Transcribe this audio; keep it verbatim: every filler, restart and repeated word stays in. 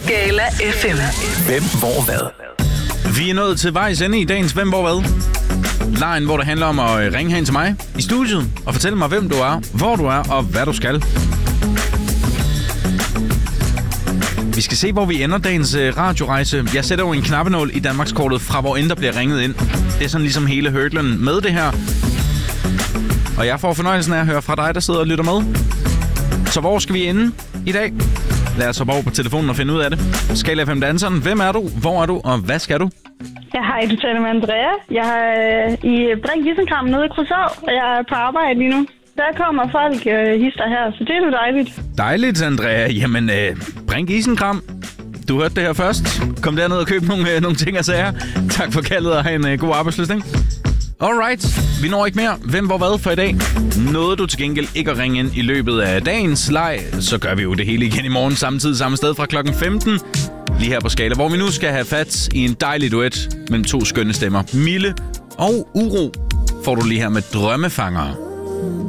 Skala F M. Hvem, hvor, hvad? Vi er nået til vejs ende i dagens Hvem, hvor, hvad? Lejen, hvor det handler om at ringe hen til mig i studiet og fortælle mig, hvem du er, hvor du er og hvad du skal. Vi skal se, hvor vi ender dagens radiorejse. Jeg sætter jo en knappenål i Danmarkskortet fra, hvor end der bliver ringet ind. Det er sådan ligesom hele hurdlen med det her. Og jeg får fornøjelsen af at høre fra dig, der sidder og lytter med. Så hvor skal vi ende i dag? Lad os hoppe over på telefonen og finde ud af det. Skala F M-danseren. Hvem er du? Hvor er du? Og hvad skal du? Ja, hej, du taler med Andrea. Jeg er i Brink Isenkram nede i Kruså, og jeg er på arbejde lige nu. Der kommer folk øh, hister her, så det er jo dejligt. Dejligt, Andrea. Jamen, øh, Brink Isenkram. Du hørte det her først. Kom derned og køb nogle, øh, nogle ting og sager. Tak for kaldet og have en øh, god arbejdsløsning. Alright, vi når ikke mere. Hvem, hvor, hvad for i dag? Nåede du til gengæld ikke at ringe ind i løbet af dagens leg, så gør vi jo det hele igen i morgen samtidig samme sted fra klokken femten. Lige her på Skala, hvor vi nu skal have fat i en dejlig duet mellem to skønne stemmer. Mille og Uro får du lige her med Drømmefangere.